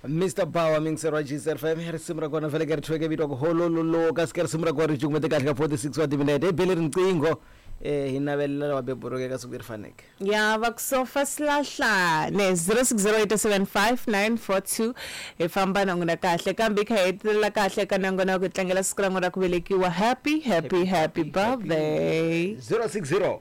Mr. Power mingserwa GSFM here simra kona vele ke re thweke bitwa go holololo ka skere simra kwa re jungmete kahle ka 46 wa diminute ebele rincingo hinabela wa beboroke ka sukuri faneke ya vakusofa slahla ne 0608759442 efamba nangona kahle kambe khayetelela kahle kana ngona ku tlangela sikra ngora ku velekiwa happy birthday 060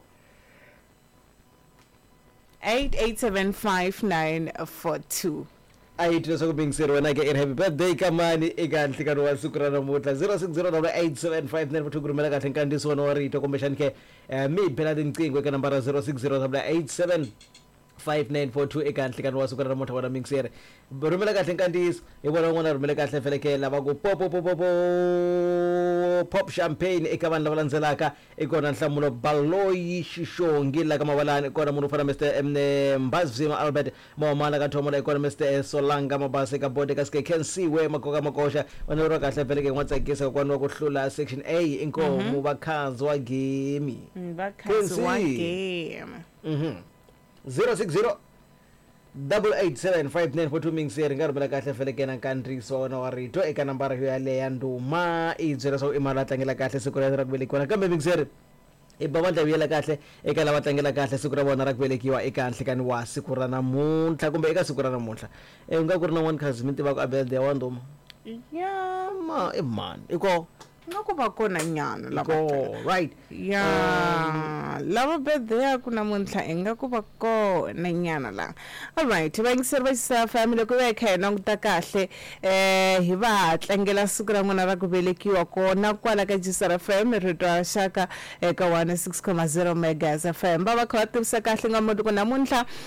88759442 ayitho sokubingisela wena ke happy birthday kamani ekanhle kana wasukura namuhla 0608759442 kurumela kahle nkandiso wona warito kombeshani ke mi phela dincingo ke number 0608759442 ekanhle kana wasukura namuhla wona mixere rumela kahle nkandiso ibona ngona rumela kahle vele ke laba ku pop champagne ekabani labalandzelaka ikona nhlamulo baloyi shishongi la kamabalani ikona munhu fana Mr Mbazima Albert Momana ka Thomo la ikona Mr Solanga mabase ka bode ka ske Kensiwe makoka makosha wanero kahle vele ke ngwatsakisa kwanwa kuhlula section A inkomo bakhanzi wa game bakhanzi wa game 060 887594 mingiseri ngarumela kahle vele kena country sona warito eka nambara yo yale ya nduma izera so imala tlangela kahle siku ra kubelekiwa kambe mingiseri ibabandla yela kahle eka lava tlangela kahle siku ra vona ra kubelekiwa eka nhlikani wa siku ra namuntlha kumbe eka siku ra namuntlha unga ku ri na one cousin tiva ku abelde wa nduma ya man iko ngakuba kona nyana laba right ya laba birthday kuna muntlha engakuba kona nyana la alright bangiservisa family ku veka nonguta kahle hi va tlangela siku ra n'wana ra ku velekiwa kona kwala ka GSFM ritwa shaka eka 106.0 megas FM baba kha tivisa kahle ngamuti ku namuntlha